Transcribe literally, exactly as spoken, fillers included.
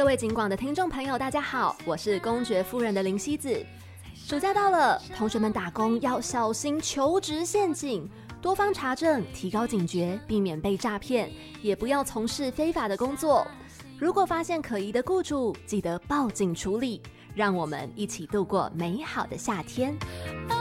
各位警广的听众朋友大家好，我是公爵夫人的林希子。暑假到了，同学们打工要小心求职陷阱，多方查证，提高警觉，避免被诈骗，也不要从事非法的工作。如果发现可疑的雇主，记得报警处理，让我们一起度过美好的夏天。